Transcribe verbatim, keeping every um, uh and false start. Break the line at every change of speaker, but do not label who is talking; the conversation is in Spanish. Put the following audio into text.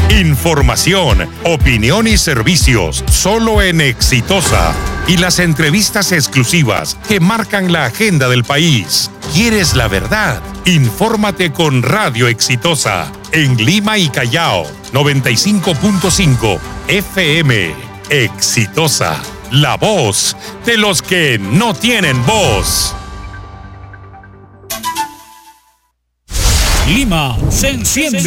Información, opinión y servicios solo en Exitosa. Y las entrevistas exclusivas que marcan la agenda del país. ¿Quieres la verdad? Infórmate con Radio Exitosa en Lima y Callao, noventa y cinco punto cinco F M. Exitosa, la voz de los que no tienen voz.
Lima se enciende.